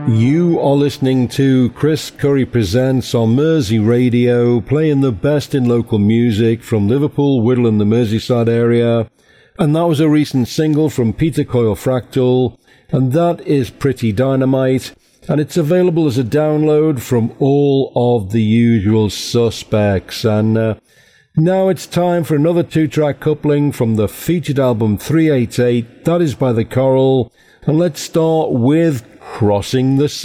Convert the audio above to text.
You are listening to Chris Curry Presents on Mersey Radio, playing the best in local music from Liverpool, Whittle and the Merseyside area. And that was a recent single from Peter Coyle Fractal, and that is Pretty Dynamite, and it's available as a download from all of the usual suspects. And now it's time for another two-track coupling from the featured album 388, that is by The Coral, and let's start with Crossing the Sea.